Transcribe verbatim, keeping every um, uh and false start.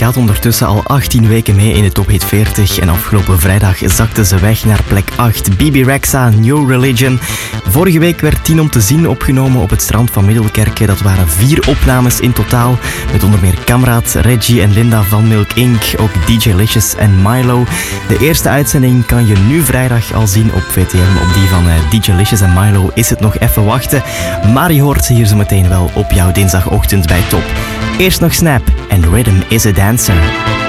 staat ondertussen al achttien weken mee in de Top Hit veertig en afgelopen vrijdag zakte ze weg naar plek acht. Bebe Rexha, New Religion. Vorige week werd Tien om te zien opgenomen op het strand van Middelkerke. Dat waren vier opnames in totaal, met onder meer Kamraad, Reggie en Linda van Milk incorporated. Ook D J Licious en Milo. De eerste uitzending kan je nu vrijdag al zien op V T M. Op die van uh, D J Licious en Milo is het nog even wachten. Maar je hoort ze hier zo meteen wel op jouw dinsdagochtend bij Top. Eerst nog Snap en Rhythm is a Dancer.